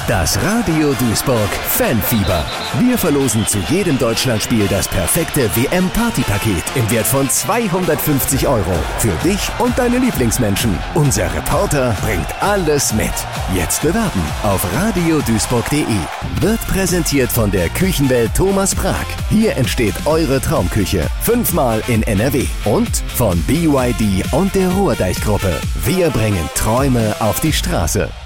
Das Radio Duisburg Fanfieber. Wir verlosen zu jedem Deutschlandspiel das perfekte WM-Partypaket im Wert von 250 € für dich und deine Lieblingsmenschen. Unser Reporter bringt alles mit. Jetzt bewerben auf radioduisburg.de. Wird präsentiert von der Küchenwelt Thomas Prag. Hier entsteht eure Traumküche. 5-mal in NRW. Und von BYD und der Ruhrdeich-Gruppe. Wir bringen Träume auf die Straße.